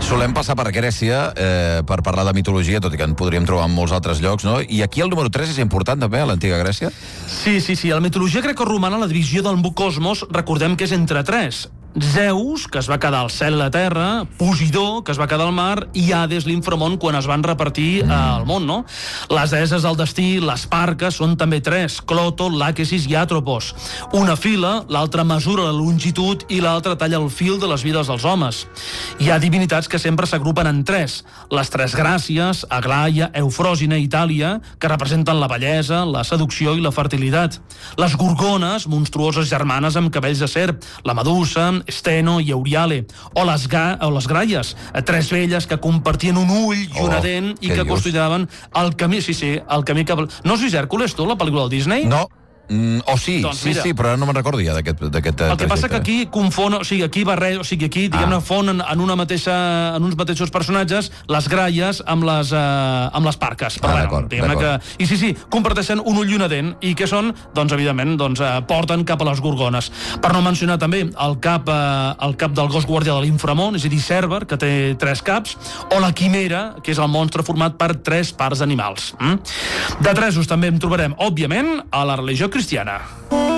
Solem passar per Grècia per parlar de mitologia, tot i que en podríem trobar en molts altres llocs, no? I aquí el número 3 és important també, a l'antiga Grècia? Sí. A la mitologia grecorromana, la divisió del cosmos, recordem que és entre 3. Zeus, que es va quedar al cel i la terra, Posidó, que es va quedar al mar, i Hades, l'inframón, quan es van repartir al món, no? Les deesses del destí, les Parques, són també 3, Cloto, Làquesis i Àtropos. Una fila, l'altra mesura la longitud i l'altra talla el fil de les vides dels homes. Hi ha divinitats que sempre s'agrupen en 3. Les 3 Gràcies, Aglaia, Eufròsina i Itàlia, que representen la bellesa, la seducció i la fertilitat. Les Gorgones, monstruoses germanes amb cabells de serp, la Medusa, Steno i Euriale, o les Graies, 3 velles que compartien un ull i una dent i que custodiaven el camí, el camí cap... No has vist Hèrcules, tu, la pel·lícula del Disney? No. Sí, però no me'n recordo ja d'aquest trajecte. El que passa que aquí confon, aquí diguem-ne, fonen en uns mateixos personatges les Graies amb les Parques. D'acord. I sí, comparteixen un ull i una dent, i que són, doncs, evidentment, porten cap a les Gorgones. Per no mencionar també el cap del gos guardià de l'inframón, és a dir, Cèrber, que té 3 caps, o la Quimera, que és el monstre format per 3 parts d'animals. De 3 també en trobarem, òbviament, a la religió cristiana.